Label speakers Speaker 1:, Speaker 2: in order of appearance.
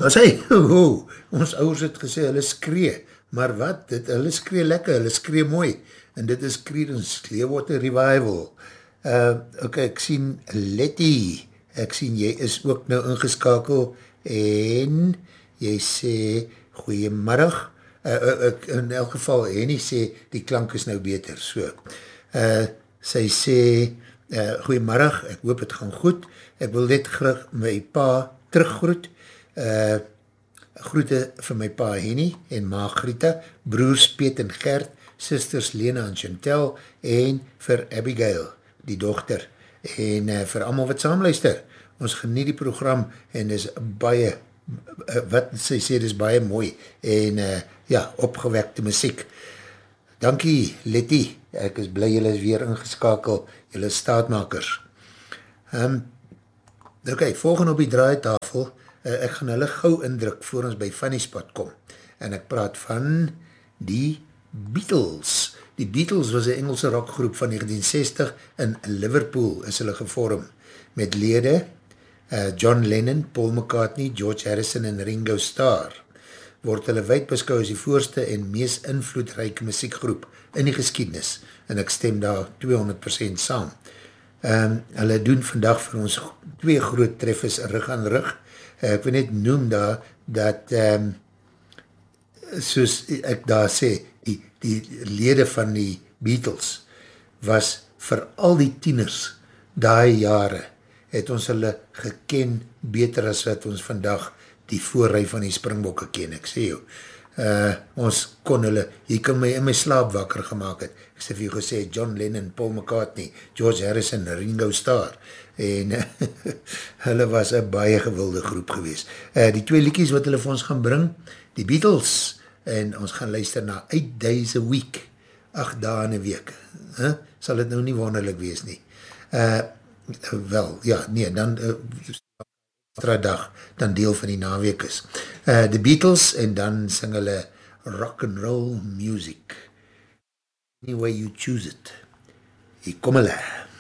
Speaker 1: As hy, ons ouers het gesê, hulle skree, maar wat, hulle skree lekker, hulle skree mooi, en dit is Creedence Clearwater Revival. Ok, ek sien Letty, ek sien jy is ook nou ingeskakel, en jy sê, goeiemiddag, in elk geval, Henny sê, die klank is nou beter, so. Sy sê, goeiemiddag, ek hoop het gaan goed, ek wil net graag my pa teruggroet, groete vir my pa Henny en ma Grieta, broers Piet en Gert, sisters Lena en Chantel, en vir Abigail, die dochter, en vir almal wat saamluister. Ons geniet die program, en is baie, wat sy sê, is baie mooi, en ja, opgewekte muziek. Dankie, Letty, ek is bly julle is weer ingeskakel, julle staatmakers. Ok, volgende op die draaitafel, ek gaan hulle gauw indruk voor ons by Funny Spot kom. En ek praat van die Beatles. Die Beatles was een Engelse rockgroep van 1960 in Liverpool is hulle gevorm. Met lede John Lennon, Paul McCartney, George Harrison en Ringo Starr. Word hulle wyd beskou as die voorste en mees invloedryke muziekgroep in die geskiedenis. En ek stem daar 200% saam. Hulle doen vandag vir ons twee groot treffers rug aan rug. Ek wil net noem daar, dat soos ek daar sê, die lede van die Beatles was vir al die tieners daai jare, het ons hulle geken beter as wat ons vandag die voorrij van die Springbokke ken, ek sê jou. Ons kon hulle, jy kan my in my slaap wakker gemaakt het, ek sê vir jou gesê, John Lennon, Paul McCartney, George Harrison, Ringo Starr, en hulle was een baie gewilde groep gewees. Die twee liedjies wat hulle vir ons gaan bring, die Beatles, en ons gaan luister na 8 Days a Week, 8 dae in 'n week, sal het nou nie wonderlik wees nie. Wel, ja, nee, dan extra dag, dan deel van die naweek is. The Beatles, en dan sing hulle rock and roll music. Any way you choose it. Hier kom hulle.